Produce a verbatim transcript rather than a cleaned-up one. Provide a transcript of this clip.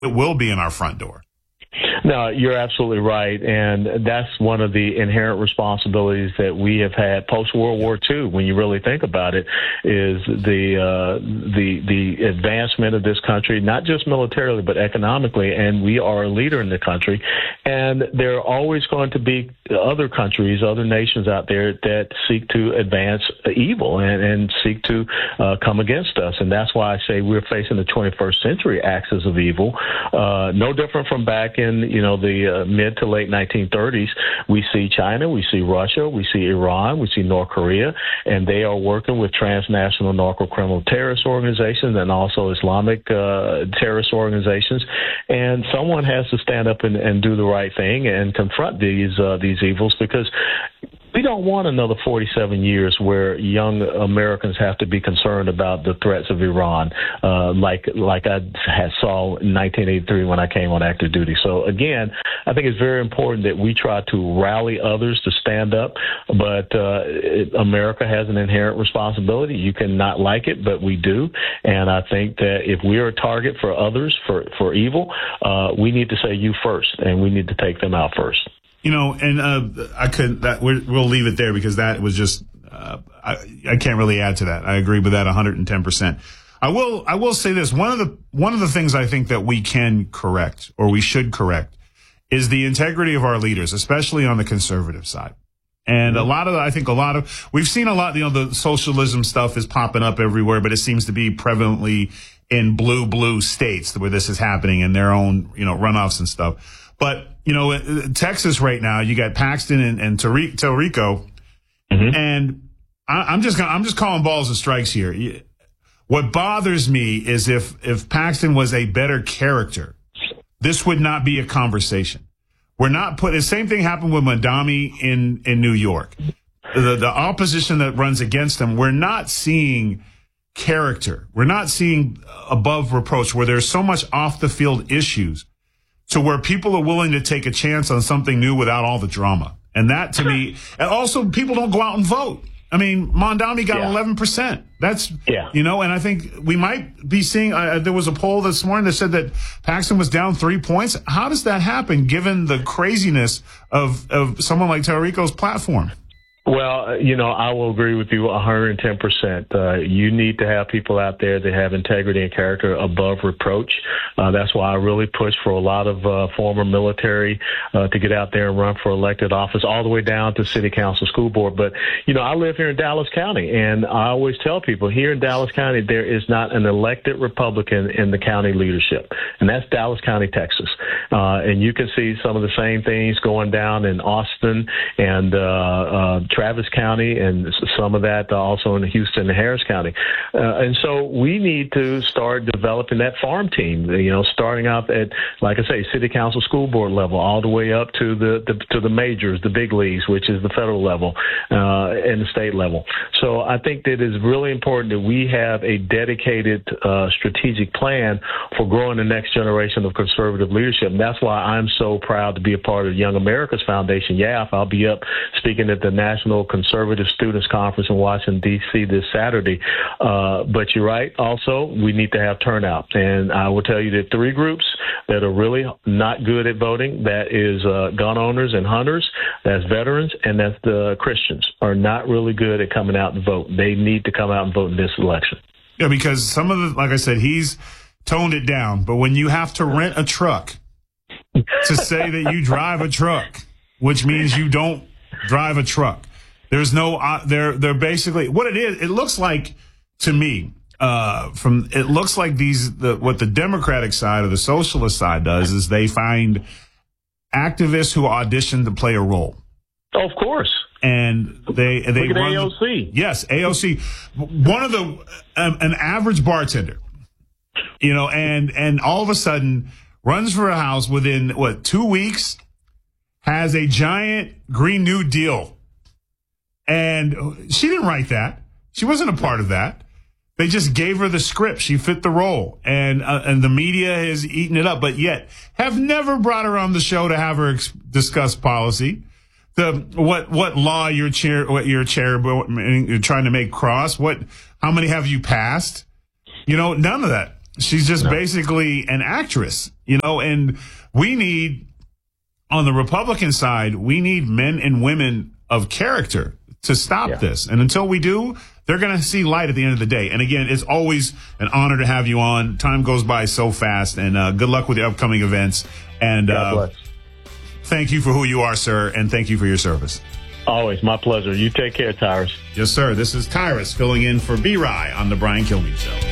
it will be in our front door. No, you're absolutely right, and that's one of the inherent responsibilities that we have had post-World War Two. When you really think about it, is the uh, the the advancement of this country, not just militarily but economically, and we are a leader in the country. And there are always going to be other countries, other nations out there that seek to advance evil and, and seek to uh, come against us, and that's why I say we're facing the twenty-first century axis of evil, uh, no different from back in you know, the uh, mid to late nineteen thirties. We see China, we see Russia, we see Iran, we see North Korea, and they are working with transnational narco-criminal terrorist organizations and also Islamic uh, terrorist organizations. And someone has to stand up and, and do the right thing and confront these uh, these evils, because we don't want another forty-seven years where young Americans have to be concerned about the threats of Iran, uh, like like I had saw in nineteen eighty-three when I came on active duty. So again, I think it's very important that we try to rally others to stand up. But uh, it, America has an inherent responsibility. You can not like it, but we do. And I think that if we are a target for others for for evil, uh, we need to say you first, and we need to take them out first. You know, and uh, I could that we're, we'll leave it there, because that was just uh, I, I can't really add to that. I agree with that one hundred ten percent. I will I will say this: one of the one of the things I think that we can correct, or we should correct, is the integrity of our leaders, especially on the conservative side. And a lot of I think a lot of we've seen a lot. You know, the socialism stuff is popping up everywhere, but it seems to be prevalently in blue blue states where this is happening in their own you know runoffs and stuff. But, you know, Texas right now, you got Paxton and, and Tariq, Tarico, mm-hmm. and I, I'm just gonna, I'm just calling balls and strikes here. What bothers me is if if Paxton was a better character, this would not be a conversation. We're not put. The same thing happened with Mamdani in in New York. The the opposition that runs against him, we're not seeing character. We're not seeing above reproach, where there's so much off the field issues, to where people are willing to take a chance on something new without all the drama. And that, to me, and also people don't go out and vote. I mean, Mamdani got yeah. eleven percent. That's, yeah. you know, and I think we might be seeing, uh, there was a poll this morning that said that Paxton was down three points. How does that happen, given the craziness of, of someone like Tarico's platform? Well, you know, I will agree with you one hundred ten percent. Uh, you need to have people out there that have integrity and character above reproach. Uh, that's why I really push for a lot of uh, former military uh, to get out there and run for elected office, all the way down to city council, school board. But, you know, I live here in Dallas County, and I always tell people here in Dallas County, there is not an elected Republican in the county leadership, and that's Dallas County, Texas. Uh, and you can see some of the same things going down in Austin and uh, uh, Travis County, and some of that also in Houston and Harris County. Uh, and so we need to start developing that farm team, you know, starting out at, like I say, city council, school board level, all the way up to the, the to the majors, the big leagues, which is the federal level, uh, and the state level. So I think that it's really important that we have a dedicated uh, strategic plan for growing the next generation of conservative leadership. And that's why I'm so proud to be a part of Young America's Foundation, Y A F. I'll be up speaking at the National Conservative Students Conference in Washington, D C this Saturday. Uh, but you're right. Also, we need to have turnout. And I will tell you that three groups that are really not good at voting, that is uh, gun owners and hunters, that's veterans, and that's the Christians, are not really good at coming out and vote. They need to come out and vote in this election. Yeah, because some of the, like I said, he's toned it down. But when you have to rent a truck to say that you drive a truck, which means you don't drive a truck, There's no, uh, they're, they're basically, what it is, it looks like, to me, uh, from, it looks like these, the, what the Democratic side or the socialist side does is they find activists who audition to play a role. Of course. And they, they Look at run. A O C. Yes, A O C. One of the, um, an average bartender, you know, and, and all of a sudden runs for a house within, what, two weeks, has a giant Green New Deal. And she didn't write that. She wasn't a part of that. They just gave her the script. She fit the role. And uh, and the media has eaten it up, but yet have never brought her on the show to have her ex- discuss policy. The what what law your chair what your chair you're trying to make cross. What how many have you passed? You know, none of that. She's just No. basically an actress, you know, and we need, on the Republican side, we need men and women of character to stop Yeah. this. And until we do, they're going to see light at the end of the day. And again, it's always an honor to have you on. Time goes by so fast, and uh, good luck with the upcoming events. And God uh, bless. thank you for who you are, sir, and thank you for your service. Always my pleasure. You take care, Tyrus. Yes, sir. This is Tyrus filling in for B-Rye on the Brian Kilmeade Show.